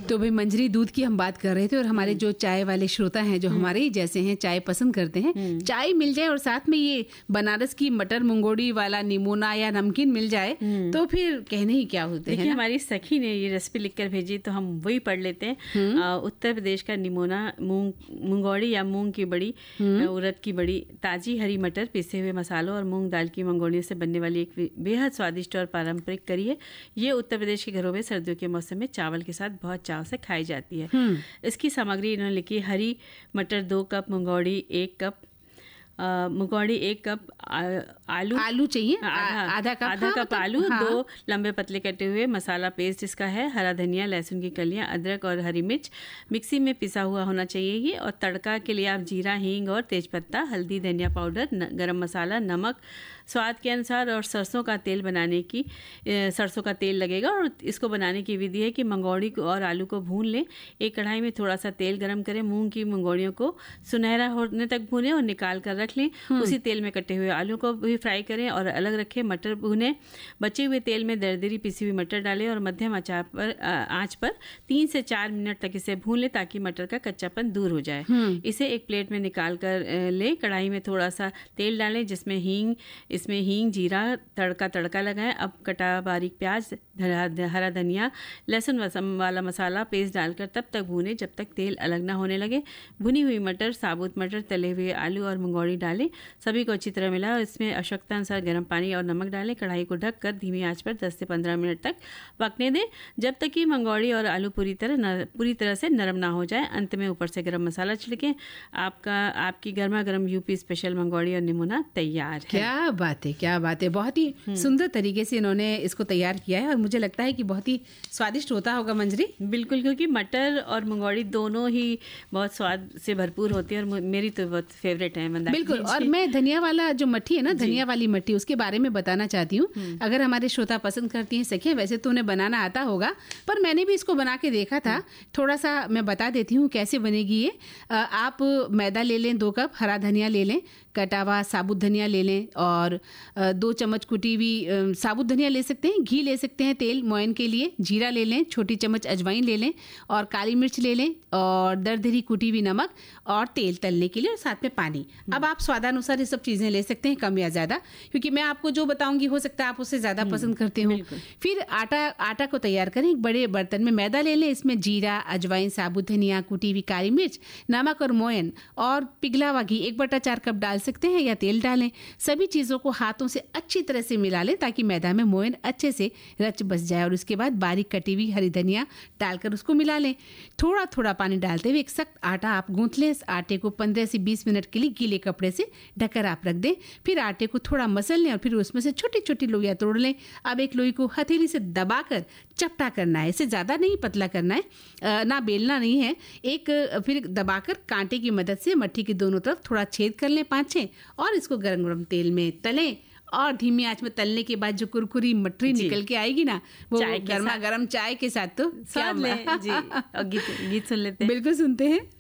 तो भाई मंजरी दूध की हम बात कर रहे थे और हमारे जो चाय वाले श्रोता हैं जो हमारे ही जैसे हैं, चाय पसंद करते हैं, चाय मिल जाए और साथ में ये बनारस की मटर मुंगोड़ी वाला निमोना या नमकीन मिल जाए तो फिर कहने ही क्या होते हैं। देखिए हमारी सखी ने ये रेसिपी लिखकर भेजी तो हम वही पढ़ लेते हैं। उत्तर प्रदेश का निमोना मुंगोड़ी या मूंग की बड़ी, उड़द की बड़ी, ताजी हरी मटर, पिसे हुए मसालों और मूंग दाल की मंगोड़ियों से बनने वाली एक बेहद स्वादिष्ट और पारंपरिक करी है। ये उत्तर प्रदेश के घरों में सर्दियों के मौसम में चावल के साथ बहुत चाव से खाई जाती है। इसकी सामग्री इन्होंने लिखी, हरी मटर 2 cup, mungodi 1 cup, mungodi 1 cup, आलू चाहिए आधा कप आलू, 2 लंबे पतले कटे हुए, मसाला पेस्ट इसका है, हरा धनिया, लहसुन की कलियां, अदरक और हरी मिर्च मिक्सी में पिसा हुआ होना चाहिए ये। और तड़का के लिए आप जीरा, हींग और तेजपत्ता, हल्दी, धनिया पाउडर, गरम मसाला, नमक स्वाद के अनुसार और सरसों का तेल सरसों का तेल लगेगा। और इसको बनाने की विधि है कि मंगोड़ी को और आलू को भून लें। एक कढ़ाई में थोड़ा सा तेल गरम करें, मूंग की मंगोड़ियों को सुनहरा होने तक भूनें और निकाल कर रख लें। उसी तेल में कटे हुए आलू को भी फ्राई करें और अलग रखें। मटर भुने, बचे हुए तेल में दरदरी पिसी हुई मटर डालें और मध्यम आंच पर 3 से 4 मिनट तक इसे भून लें ताकि मटर का कच्चापन दूर हो जाए। इसे एक प्लेट में निकाल कर लें। कढ़ाई में थोड़ा सा तेल डालें जिसमें हींग, जीरा, तड़का लगाएं। अब कटा बारीक प्याज, हरा धनिया, लहसुन वाला मसाला पेस्ट डालकर तब तक भूनें जब तक तेल अलग ना होने लगे। भुनी हुई मटर, साबुत मटर, तले हुए आलू और मंगोड़ी डालें। सभी को अच्छी तरह मिलाएं और इसमें आवश्यकता अनुसार गर्म पानी और नमक डालें। कढ़ाई को ढककर धीमी आंच पर 10 से 15 मिनट तक पकने दें जब तक कि मंगोड़ी और आलू पूरी तरह से नरम ना हो जाए। अंत में ऊपर से गरम मसाला छिड़कें। आपकी गर्मा गर्म यूपी स्पेशल मंगोड़ी और निमोना तैयार है। क्या बात है। बहुत ही सुंदर तरीके से इन्होंने इसको तैयार किया है और मुझे लगता है कि बहुत ही स्वादिष्ट होता होगा मंजरी। बिल्कुल, क्योंकि मटर और मंगोड़ी दोनों ही बहुत स्वाद से भरपूर होती है और मेरी तो बहुत फेवरेट है। बिल्कुल, और मैं धनिया वाला जो मट्ठी है ना, धनिया वाली मट्ठी, उसके बारे में बताना चाहती हूँ। अगर हमारे श्रोता पसंद करती हैं सखियां, वैसे तो उन्हें बनाना आता होगा पर मैंने भी इसको बना के देखा था। थोड़ा सा मैं बता देती हूँ कैसे बनेगी ये। आप मैदा ले लें 2 कप, हरा धनिया ले लें, कटा हुआ साबुत धनिया ले लें और 2 चम्मच कुटी हुई साबुत धनिया ले सकते हैं, घी ले सकते हैं तेल मोयन के लिए, जीरा ले लें, छोटी चम्मच अजवाइन ले लें और काली मिर्च ले लें और दरदरी कुटी हुई नमक और तेल तलने के लिए और साथ में पानी। अब आप स्वादानुसार ये सब चीज़ें ले सकते हैं, कम या ज़्यादा, क्योंकि मैं आपको जो बताऊंगी हो सकता है आप उससे ज़्यादा पसंद करते हो। फिर आटा को तैयार करें। एक बड़े बर्तन में मैदा ले लें, इसमें जीरा, अजवाइन, साबुत धनिया, कुटी हुई काली मिर्च, नमक और मोयन और पिघला हुआ घी 1/4 कप डाल सकते हैं या तेल डालें। सभी चीज़ों को हाथों से अच्छी तरह से मिला लें ताकि मैदा में मोयन अच्छे से रच बस जाए और उसके बाद बारीक कटी हुई हरी धनिया डालकर उसको मिला लें। थोड़ा थोड़ा पानी डालते हुए एक सख्त आटा आप गूंथ लें। इस आटे को 15 से 20 मिनट के लिए गीले कपड़े से ढककर आप रख दें। फिर आटे को थोड़ा मसल लें और फिर उसमें से छोटी छोटी लोइयां तोड़ लें। अब एक लोई को हथेली से दबाकर चपटा करना है, इसे ज़्यादा नहीं पतला करना है, ना बेलना नहीं है। फिर दबाकर कांटे की मदद से मट्ठी की दोनों तरफ थोड़ा छेद कर लें 5-6 और इसको गरम गरम तेल में तलें और धीमी आंच में तलने के बाद जो कुरकुरी मटरी निकल के आएगी ना, वो गर्मा गर्म चाय के साथ तो स्वाद ले जी। और गीत सुन लेते हैं। बिल्कुल सुनते हैं।